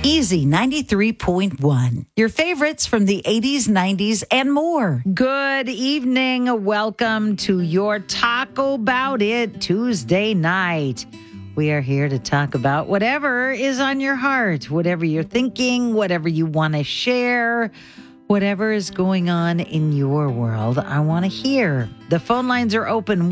Easy 93.1. Your favorites from the 80s, 90s, and more. Good evening. Welcome to your Talk About It Tuesday night. We are here to talk about whatever is on your heart, whatever you're thinking, whatever you want to share, whatever is going on in your world. I want to hear. The phone lines are open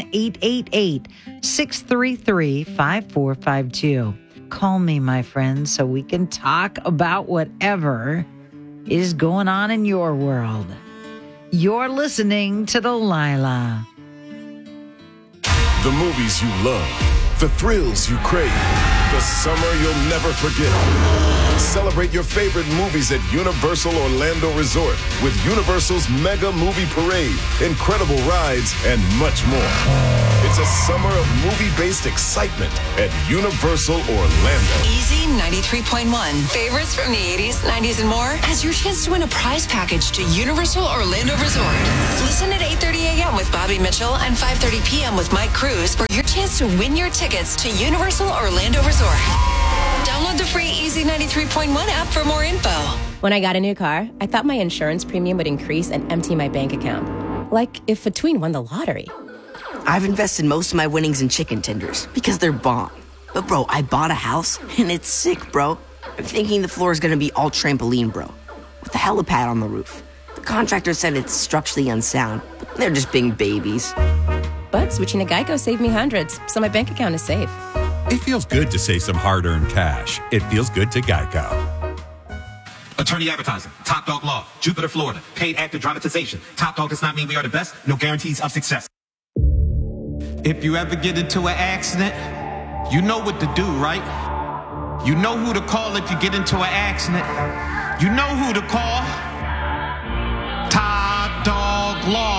1-888-633-5452. Call me, my friend, so we can talk about whatever is going on in your world. You're listening to Delilah. The movies you love, the thrills you crave, the summer you'll never forget. Celebrate your favorite movies at Universal Orlando Resort with Universal's Mega Movie Parade, incredible rides, and much more. It's a summer of movie-based excitement at Universal Orlando. Easy 93.1. Favorites from the 80s, 90s, and more has your chance to win a prize package to Universal Orlando Resort. Listen at 8:30 a.m. with Bobby Mitchell and 5:30 p.m. with Mike Cruz for your chance to win your tickets to Universal Orlando Resort. Download the free Easy 93.1 app for more info. When I got a new car, I thought my insurance premium would increase and empty my bank account. Like if a tween won the lottery. I've invested most of my winnings in chicken tenders because they're bomb. But bro, I bought a house and it's sick, bro. I'm thinking the floor is gonna be all trampoline, bro, with a helipad on the roof. The contractor said it's structurally unsound, but they're just being babies. But switching to Geico saved me hundreds, so my bank account is safe. It feels good to save some hard-earned cash. It feels good to Geico. Attorney Advertising, Top Dog Law, Jupiter, Florida, paid actor dramatization. Top Dog does not mean we are the best, no guarantees of success. If you ever get into an accident, you know what to do, right? You know who to call if you get into an accident. You know who to call. Top Dog Law.